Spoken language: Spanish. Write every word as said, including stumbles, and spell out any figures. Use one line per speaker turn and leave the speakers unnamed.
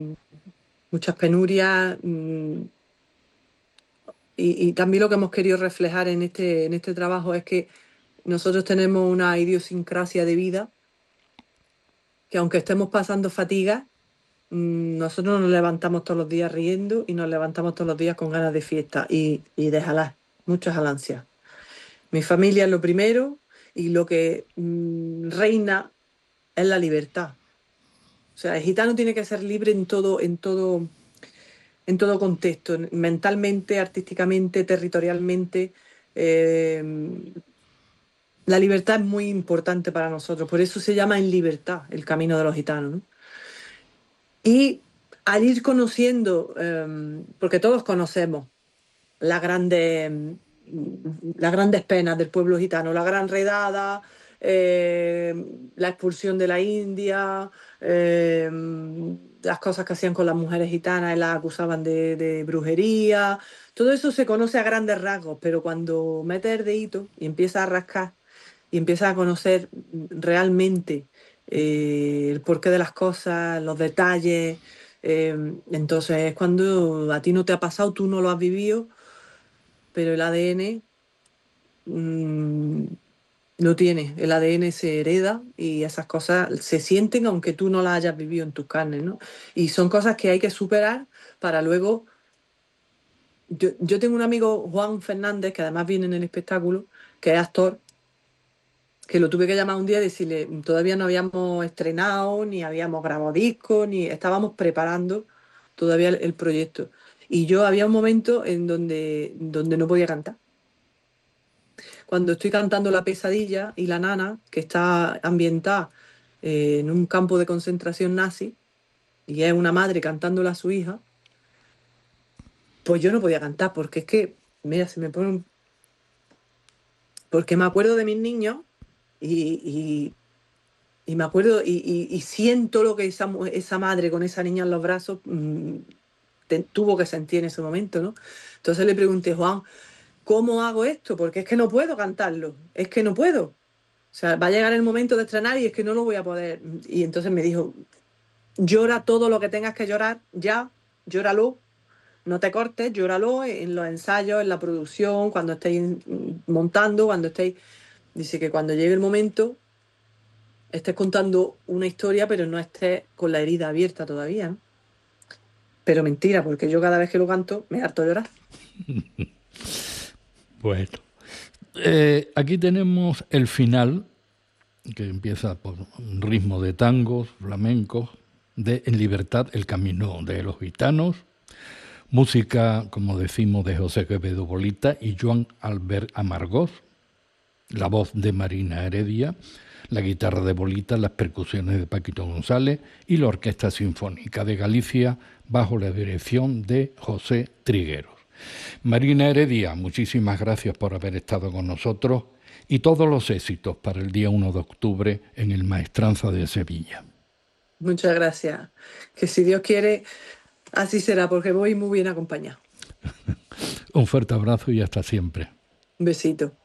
muchas penurias. mm, y, y también lo que hemos querido reflejar en este, en este trabajo es que nosotros tenemos una idiosincrasia de vida, que aunque estemos pasando fatiga, mm, nosotros nos levantamos todos los días riendo y nos levantamos todos los días con ganas de fiesta y, y de jalar, muchas jalancias. Mi familia es lo primero y lo que mm, reina es la libertad. O sea, el gitano tiene que ser libre en todo, en todo, en todo contexto, mentalmente, artísticamente, territorialmente. Eh, la libertad es muy importante para nosotros, por eso se llama En Libertad el camino de los gitanos, ¿no? Y al ir conociendo, eh, porque todos conocemos las grandes, las grandes penas del pueblo gitano, la gran redada, eh, la expulsión de la India, eh, las cosas que hacían con las mujeres gitanas y las acusaban de, de brujería. Todo eso se conoce a grandes rasgos, pero cuando metes el dedito y empiezas a rascar y empiezas a conocer realmente eh, el porqué de las cosas, los detalles, eh, entonces es cuando a ti no te ha pasado, tú no lo has vivido, pero el A D N mmm, lo tiene, el A D N se hereda y esas cosas se sienten aunque tú no las hayas vivido en tus carnes, ¿no? Y son cosas que hay que superar para luego... Yo, yo tengo un amigo, Juan Fernández, que además viene en el espectáculo, que es actor, que lo tuve que llamar un día y decirle, todavía no habíamos estrenado, ni habíamos grabado discos, ni estábamos preparando todavía el, el proyecto. Y yo había un momento en donde, donde no podía cantar. Cuando estoy cantando La pesadilla y La nana, que está ambientada eh, en un campo de concentración nazi, y es una madre cantándole a su hija, pues yo no podía cantar, porque es que, mira, se me pone un... Porque me acuerdo de mis niños y, y, y me acuerdo y, y, y siento lo que esa, esa madre con esa niña en los brazos mmm, te, tuvo que sentir en ese momento, ¿no? Entonces le pregunté, Juan, ¿cómo hago esto? Porque es que no puedo cantarlo, es que no puedo. O sea, va a llegar el momento de estrenar y es que no lo voy a poder. Y entonces me dijo, llora todo lo que tengas que llorar, ya, llóralo, no te cortes, llóralo en los ensayos, en la producción, cuando estéis montando, cuando estéis... Dice que cuando llegue el momento estés contando una historia, pero no estés con la herida abierta todavía, ¿no? Pero mentira, porque yo cada vez que lo canto me harto llorar.
Bueno, eh, aquí tenemos el final, que empieza por un ritmo de tangos, flamencos, de En Libertad, el camino de los gitanos, música, como decimos, de José Quevedo Bolita y Joan Albert Amargós, la voz de Marina Heredia, la guitarra de Bolita, las percusiones de Paquito González y la Orquesta Sinfónica de Galicia bajo la dirección de José Trigueros. Marina Heredia, muchísimas gracias por haber estado con nosotros y todos los éxitos para el día uno de octubre en el Maestranza de Sevilla.
Muchas gracias. Que si Dios quiere, así será, porque voy muy bien acompañado.
Un fuerte abrazo y hasta siempre.
Un besito.